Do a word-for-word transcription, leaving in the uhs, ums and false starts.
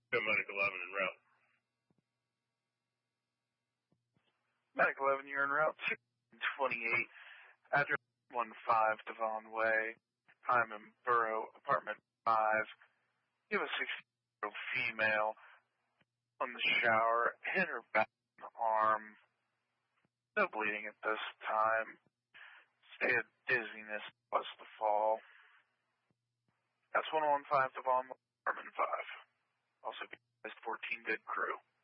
Go Medic eleven en route. Medic eleven, you're en route two twenty-eight. Address one five Devon Way. Hyman Borough, apartment five. You have a sixteen-year-old female on the shower. Hit her back in the arm. No bleeding at this time. State of dizziness plus the fall. That's one one five Devon Way, apartment five. Also, fourteen good crew.